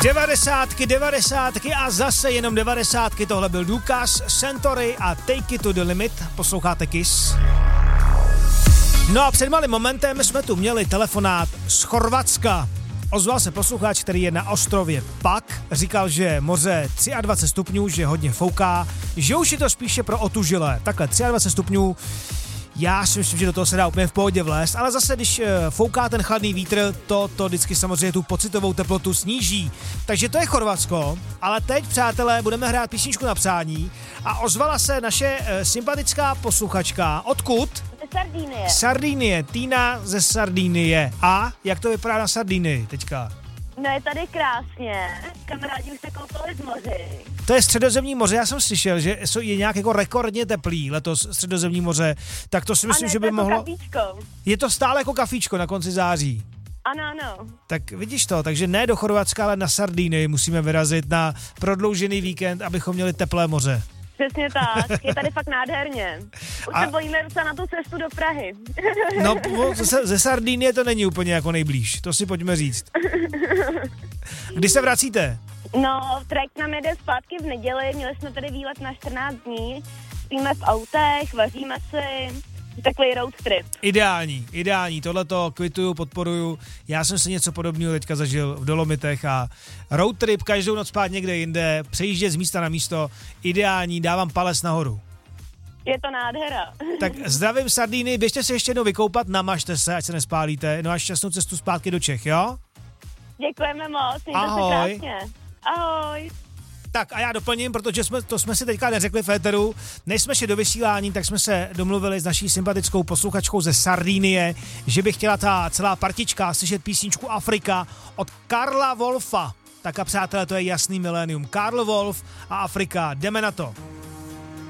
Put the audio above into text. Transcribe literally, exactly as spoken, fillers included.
Devadesátky, devadesátky a zase jenom devadesátky, tohle byl důkaz, Century a Take It to the Limit, posloucháte Kiss. No a před malým momentem jsme tu měli telefonát z Chorvatska. Ozval se posluchač, který je na ostrově Pak, říkal, že moře dvacet tři stupňů, že hodně fouká, že už je to spíše pro otužilé, takhle dvacet tři stupňů. Já si myslím, že do toho se dá úplně v pohodě vlézt, ale zase, když fouká ten chladný vítr, to, to vždycky samozřejmě tu pocitovou teplotu sníží. Takže to je Chorvatsko, ale teď, přátelé, budeme hrát písničku na přání a ozvala se naše e, sympatická posluchačka. Odkud? Ze Sardinie. Sardinie, Týna ze Sardinie. A jak to vypadá na Sardinii teďka? No je tady krásně, kamarádi už se koupali v moři. To je Středozemní moře, já jsem slyšel, že je nějak jako rekordně teplý letos Středozemní moře, tak to si myslím, ano, že by to mohlo... Kafíčko. Je to stále jako kafíčko na konci září. Ano, ano. Tak vidíš to, takže ne do Chorvatska, ale na Sardinii musíme vyrazit na prodloužený víkend, abychom měli teplé moře. Přesně tak, je tady fakt nádherně. Už A... se bojíme docela na tu cestu do Prahy. No, ze, ze Sardinie to není úplně jako nejblíž, to si pojďme říct. Kdy se vracíte? No, trajekt nám jede zpátky v neděli, měli jsme tady výlet na čtrnáct dní, spíme v autech, vaříme si, takový road trip. Ideální, ideální, tohleto kvituju, podporuju. Já jsem si něco podobného teďka zažil v Dolomitech a road trip, každou noc spát někde jinde, přejíždět z místa na místo, ideální, dávám palec nahoru. Je to nádhera. Tak zdravím Sardínii, běžte se ještě jednou vykoupat, namažte se, ať se nespálíte, no a šťastnou cestu zpátky do Čech, jo? Děkujeme moc, mějte Ahoj. se krásně. Ahoj. Tak a já doplním, protože jsme, to jsme si teďka neřekli v éteru, než jsme šli do vysílání, tak jsme se domluvili s naší sympatickou posluchačkou ze Sardinie, že by chtěla ta celá partička slyšet písničku Afrika od Karla Wolfa. Tak a přátelé, to je jasný milénium. Karl Wolf a Afrika, jdeme na to.